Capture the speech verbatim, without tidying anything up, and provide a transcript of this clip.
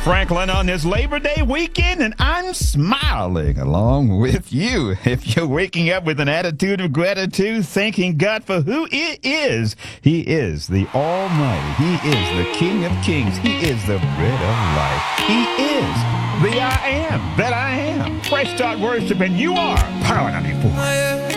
Franklin on this Labor Day weekend, and I'm smiling along with you. If you're waking up with an attitude of gratitude, thanking God for who He is, He is the Almighty. He is the King of Kings. He is the bread of life. He is the I am that I am. Fresh Start Worship, and you are Power ninety-four.